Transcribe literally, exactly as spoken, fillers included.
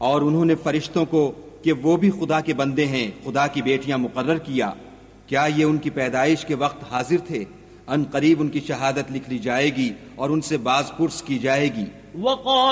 और उन्होंने फरिश्तों को कि वो भी खुदा के बंदे हैं खुदा की बेटियां मुकर्रर किया। क्या ये उनकी पैदाइश के वक्त हाजिर थे? अन करीब उनकी शहादत लिख ली जाएगी और उनसे बाज पुर्स की जाएगी।